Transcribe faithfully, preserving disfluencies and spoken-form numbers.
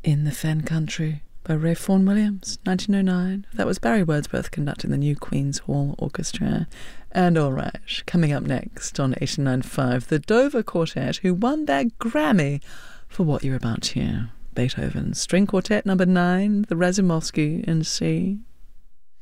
In the Fen Country by Ray Vaughan Williams, nineteen oh nine. That was Barry Wordsworth conducting the New Queen's Hall Orchestra. And all right, coming up next on eighty-nine point five, the Dover Quartet, who won their Grammy for what you're about to hear. Beethoven's String Quartet number nine, the Razumovsky in C,